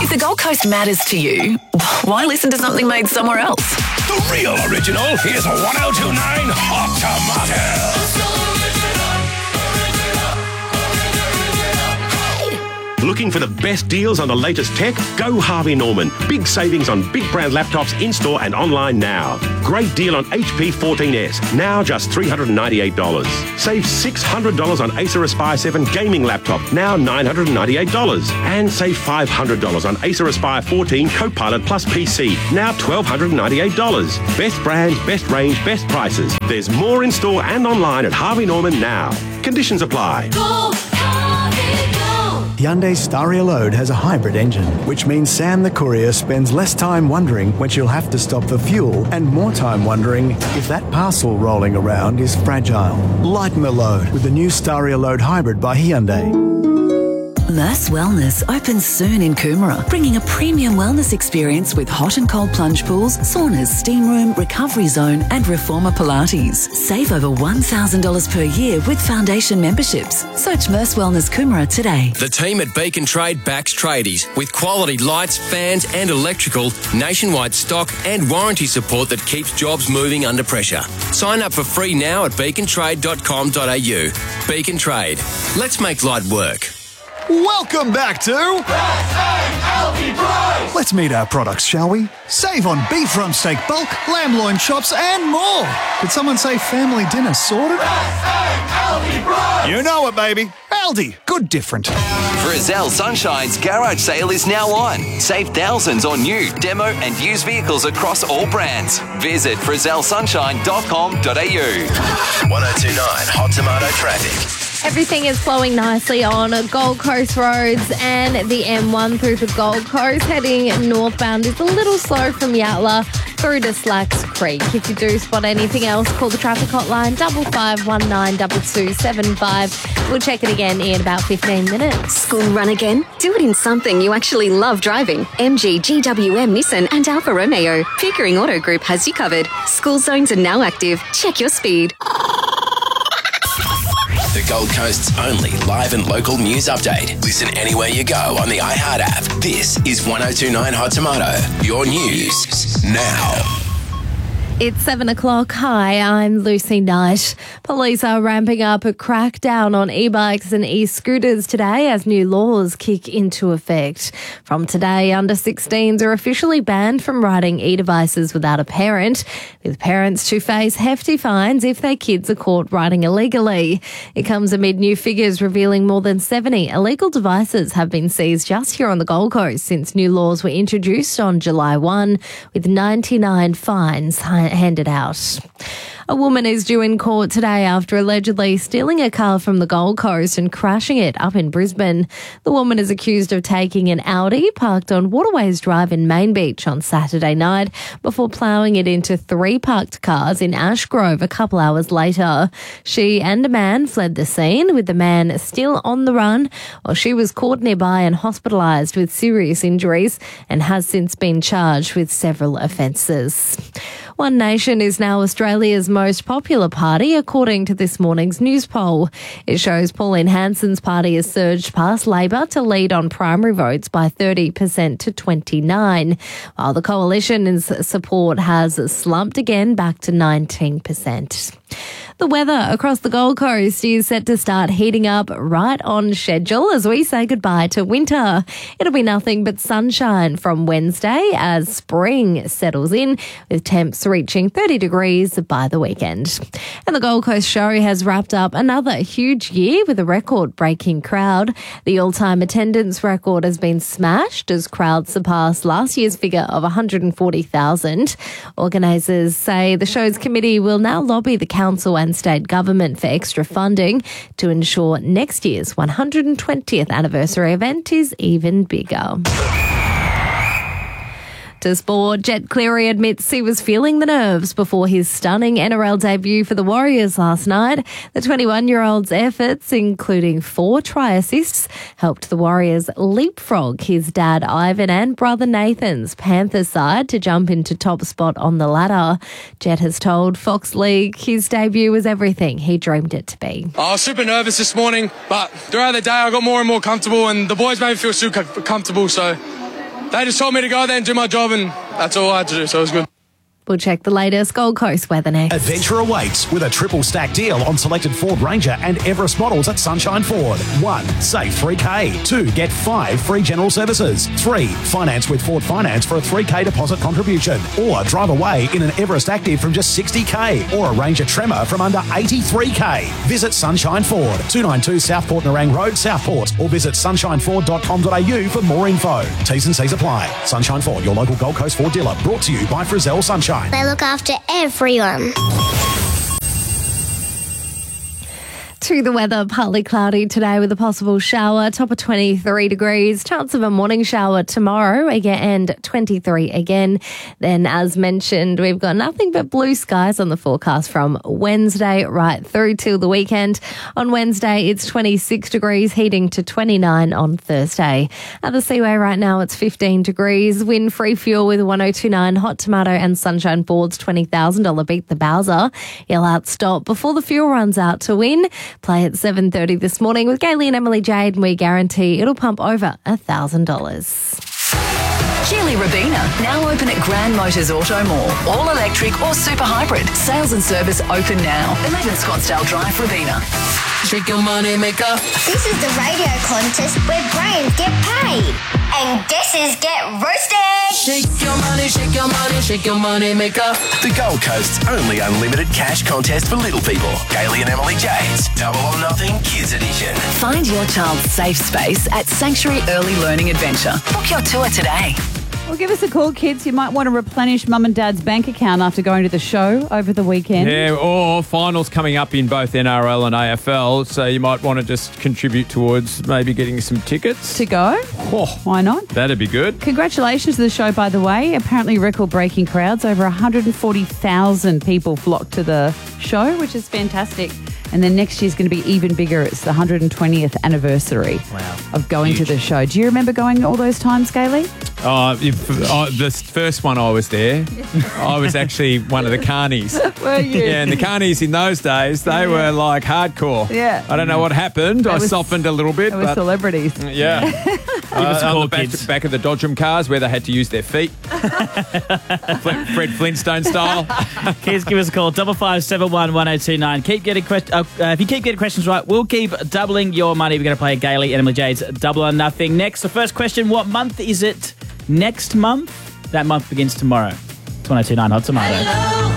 If the Gold Coast matters to you, why listen to something made somewhere else? The real original is 1029 Hot Tomato. Looking for the best deals on the latest tech? Go Harvey Norman. Big savings on big brand laptops in-store and online now. Great deal on HP 14S, now just $398. Save $600 on Acer Aspire 7 gaming laptop, now $998. And save $500 on Acer Aspire 14 Copilot Plus PC, now $1,298. Best brands, best range, best prices. There's more in-store and online at Harvey Norman now. Conditions apply. Go Harvey, go! Hyundai Staria Load has a hybrid engine, which means Sam the courier spends less time wondering when she'll have to stop for fuel and more time wondering if that parcel rolling around is fragile. Lighten the load with the new Staria Load Hybrid by Hyundai. Merce Wellness opens soon in Coomera, bringing a premium wellness experience with hot and cold plunge pools, saunas, steam room, recovery zone and reformer Pilates. Save over $1,000 per year with foundation memberships. Search Merce Wellness Coomera today. The team at Beacon Trade backs tradies with quality lights, fans and electrical, nationwide stock and warranty support that keeps jobs moving under pressure. Sign up for free now at beacontrade.com.au. Beacon Trade. Let's make light work. Welcome back to Aldi Price. Let's meet our products, shall we? Save on beef rump steak bulk, lamb loin chops and more. Did someone say family dinner sorted? Aldi Price. You know it, baby. Aldi, good different. Frizzell Sunshine's garage sale is now on. Save thousands on new, demo and used vehicles across all brands. Visit frizzellsunshine.com.au. 1029 Hot Tomato traffic. Everything is flowing nicely on Gold Coast roads and the M1 through to Gold Coast. Heading northbound is a little slow from Yatala through to Slacks Creek. If you do spot anything else, call the traffic hotline 55192275. We'll check it again in about 15 minutes. School run again? Do it in something you actually love driving. MG, GWM, Nissan and Alfa Romeo. Pickering Auto Group has you covered. School zones are now active. Check your speed. The Gold Coast's only live and local news update. Listen anywhere you go on the iHeart app. This is 1029 Hot Tomato. Your news now. It's 7 o'clock. Hi, I'm Lucy Knight. Police are ramping up a crackdown on e-bikes and e-scooters today as new laws kick into effect. From today, under 16s are officially banned from riding e-devices without a parent, with parents to face hefty fines if their kids are caught riding illegally. It comes amid new figures revealing more than 70 illegal devices have been seized just here on the Gold Coast since new laws were introduced on July 1, with 99 fines handed out. A woman is due in court today after allegedly stealing a car from the Gold Coast and crashing it up in Brisbane. The woman is accused of taking an Audi parked on Waterways Drive in Main Beach on Saturday night before ploughing it into 3 parked cars in Ashgrove a couple hours later. She and a man fled the scene, with the man still on the run, while she was caught nearby and hospitalised with serious injuries and has since been charged with several offences. One Nation is now Australia's most popular party, according to this morning's news poll. It shows Pauline Hanson's party has surged past Labor to lead on primary votes by 30% to 29%, while the coalition's support has slumped again back to 19%. The weather across the Gold Coast is set to start heating up right on schedule as we say goodbye to winter. It'll be nothing but sunshine from Wednesday as spring settles in, with temps reaching 30 degrees by the weekend. And the Gold Coast show has wrapped up another huge year with a record-breaking crowd. The all-time attendance record has been smashed as crowds surpassed last year's figure of 140,000. Organisers say the show's committee will now lobby the council and state government for extra funding to ensure next year's 120th anniversary event is even bigger. To sport, Jet Cleary admits he was feeling the nerves before his stunning NRL debut for the Warriors last night. The 21-year-old's efforts, including 4 try assists, helped the Warriors leapfrog his dad Ivan and brother Nathan's Panthers side to jump into top spot on the ladder. Jet has told Fox League his debut was everything he dreamed it to be. I was super nervous this morning, but throughout the day I got more and more comfortable and the boys made me feel super comfortable, so they just told me to go there and do my job, and that's all I had to do, so it was good. We'll check the latest Gold Coast weather next. Adventure awaits with a triple stack deal on selected Ford Ranger and Everest models at Sunshine Ford. 1. Save $3K. 2. Get 5 free general services. 3. Finance with Ford Finance for a $3K deposit contribution. Or drive away in an Everest Active from just $60K or a Ranger Tremor from under $83K. Visit Sunshine Ford, 292 Southport Nerang Road, Southport, or visit sunshineford.com.au for more info. T's and C's apply. Sunshine Ford, your local Gold Coast Ford dealer, brought to you by Frizzell Sunshine. They look after everyone. To the weather, partly cloudy today with a possible shower, top of 23 degrees. Chance of a morning shower tomorrow again and 23 again. Then, as mentioned, we've got nothing but blue skies on the forecast from Wednesday right through till the weekend. On Wednesday, it's 26 degrees, heating to 29 on Thursday. At the Seaway right now, it's 15 degrees. Wind free fuel with 1029, Hot Tomato and Sunshine Ford's $20,000 beat the Bowser. You'll outstop before the fuel runs out to win. Play at 7:30 this morning with Gailey and Emily Jade, and we guarantee it'll pump over $1,000. Geely Rabina, now open at Grand Motors Auto Mall. All electric or super hybrid. Sales and service open now. 11 Scottsdale Drive, Rabina. Shake your money maker. This is the radio contest where brains get paid and guesses get roasted. Shake your money, shake your money, shake your money maker. The Gold Coast's only unlimited cash contest for little people. Gailey and Emily Jade's Double or Nothing Kids Edition. Find your child's safe space at Sanctuary Early Learning Adventure. Book your tour today. Well, give us a call, kids. You might want to replenish Mum and Dad's bank account after going to the show over the weekend. Yeah, or finals coming up in both NRL and AFL, so you might want to just contribute towards maybe getting some tickets. To go? Oh, why not? That'd be good. Congratulations to the show, by the way. Apparently record-breaking crowds. Over 140,000 people flocked to the show, which is fantastic. And then next year's going to be even bigger. It's the 120th anniversary of going to the show. Do you remember going all those times, Gailey? The first one I was there, I was actually one of the carnies. Were you? Yeah, and the carnies in those days, they were like hardcore. Yeah. I don't know what happened. I softened a little bit. They were celebrities. Yeah. Give us a call, on the back of the Dodgem cars where they had to use their feet. Fred Flintstone style. Kids, give us a call, 5571 1029. Keep getting if you keep getting questions right, we'll keep doubling your money. We're going to play Gailey and Emily Jade's Double or Nothing. Next, the first question, what month is it next month? That month begins tomorrow. It's 1029 Hot Tomato.